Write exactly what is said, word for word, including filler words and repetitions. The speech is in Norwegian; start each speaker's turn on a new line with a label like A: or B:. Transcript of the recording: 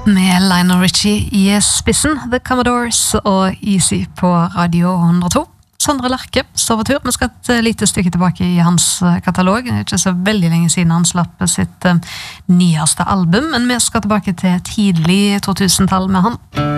A: Med Lionel Richie i spissen, The Commodores og Easy på Radio hundre og to. Sondre Lerche står for tur. Vi skal et lite stykke tilbake i hans katalog. Det er ikke så veldig lenge siden han slapp sitt nyeste album, men vi skal tilbake til tidlig to tusen-tall med han.